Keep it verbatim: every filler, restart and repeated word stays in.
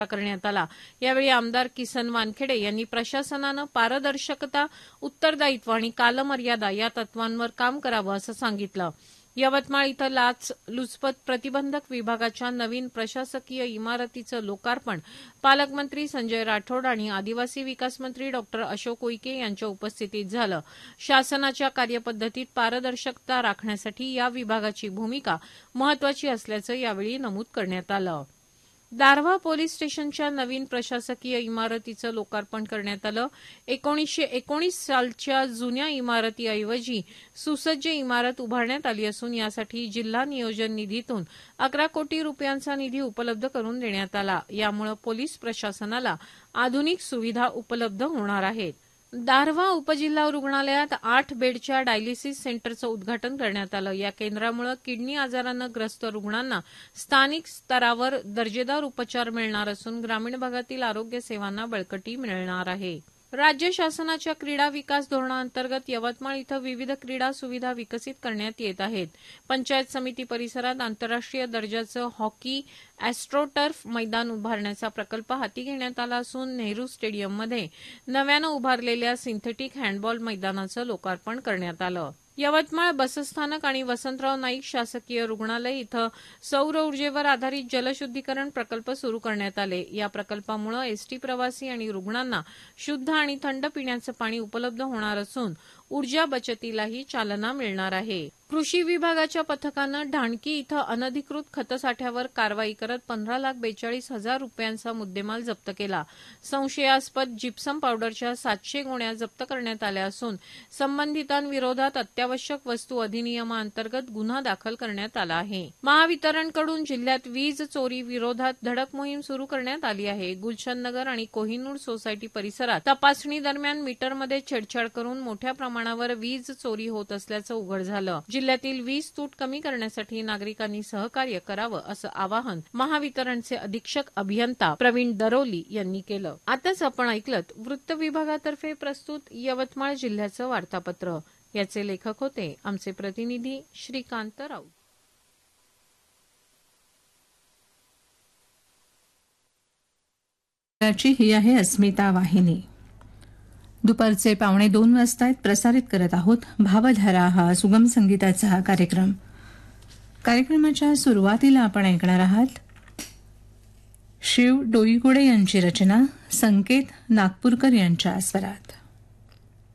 करण्यात आला। यावेळी आमदार किसन वानखेडे यांनी प्रशासनानं पारदर्शकता, उत्तरदायित्व आणि कालमर्यादा या तत्वांवर काम करावं असं सांगितलं। यवतमाळ इथं लाच लुचपत प्रतिबंधक विभागाच्या नवीन प्रशासकीय इमारतीचं लोकार्पण पालकमंत्री संजय राठोड आणि आदिवासी विकास मंत्री डॉक्टर अशोक उईके यांच्या उपस्थितीत झालं। शासनाच्या कार्यपद्धतीत पारदर्शकता राखण्यासाठी या विभागाची भूमिका महत्वाची असल्याचं यावेळी नमूद करण्यात आलं। दारव्हा पोलीस स्टेशनच्या नवीन प्रशासकीय इमारतीचं लोकार्पण करण्यात आलं। एकोणीसशे एकोणीस सालच्या जुन्या इमारतीऐवजी सुसज्ज इमारत उभारण्यात आली असून यासाठी जिल्हा नियोजन निधीतून अकरा कोटी रुपयांचा निधी उपलब्ध करून देण्यात आला। यामुळे पोलीस प्रशासनाला आधुनिक सुविधा उपलब्ध होणार आहेत। दारव्हा उपजिल्हा रुग्णालयात आठ बेडच्या डायलिसिस सेंटरचं उद्घाटन करण्यात आलं। या केंद्रामुळे किडनी आजारानं ग्रस्त रुग्णांना स्थानिक स्तरावर दर्जेदार उपचार मिळणार असून ग्रामीण भागातील आरोग्य सेवांना बळकटी मिळणार आहे। राज्य शासनाच्या क्रीडा विकास धोरणाअंतर्गत यवतमाळ इथं विविध क्रीडा सुविधा विकसित करण्यात येत आहेत। पंचायत समिती परिसरात आंतरराष्ट्रीय दर्जाचं हॉकी ॲस्ट्रोटर्फ मैदान उभारण्याचा प्रकल्प हाती घेण्यात आला असून नेहरू स्टेडियममध्ये नव्यानं उभारलेल्या सिंथेटिक हँडबॉल मैदानाचं लोकार्पण करण्यात आलं। यवतमाळ बसस्थानक आणि वसंतराव नाईक शासकीय रुग्णालय इथं सौर ऊर्जेवर आधारित जलशुद्धीकरण प्रकल्प सुरू करण्यात आले। या प्रकल्पामुळे एसटी प्रवासी आणि रुग्णांना शुद्ध आणि थंड पिण्याचं पाणी उपलब्ध होणार असून ऊर्जा बचतीलाही चालना मिळणार आहे। कृषी विभागाच्या पथकानं ढाणकी इथं अनधिकृत खतसाठ्यावर कारवाई करत पंधरा लाख बेचाळीस हजार रुपयांचा मुद्देमाल जप्त केला। संशयास्पद जिप्सम पावडरच्या सातशे गोण्या जप्त करण्यात आल्या असून संबंधितांविरोधात अत्यावश्यक वस्तू अधिनियमाअंतर्गत गुन्हा दाखल करण्यात आला आहे। महावितरणकडून जिल्ह्यात वीज चोरी विरोधात धडक मोहीम सुरू करण्यात आली आहे। गुलशन नगर आणि कोहिनूर सोसायटी परिसरात तपासणी दरम्यान मीटरमध्ये छेडछाड करून मोठ्या प्रमाणावर वीज चोरी होत असल्याचं उघड झालं। जिल्ह्यातील वीज तूट कमी करण्यासाठी नागरिकांनी सहकार्य करावं असं आवाहन महावितरणचे अधीक्षक अभियंता प्रवीण दरोली यांनी केलं। आताच आपण ऐकलत वृत्त विभागातर्फे प्रस्तुत यवतमाळ जिल्ह्याचं वार्तापत्र। याचे लेखक होते आमचे प्रतिनिधी श्रीकांत राऊत। ही आहे अस्मिता वाहिनी। दुपारचे पावणे दोन वाजता प्रसारित करत आहोत भावधारा हा सुगम संगीताचा हा कार्यक्रम। कार्यक्रमाच्या सुरुवातीला आपण ऐकणार आहात शिव डोईगोडे यांची रचना, संकेत नागपूरकर यांच्या स्वरात।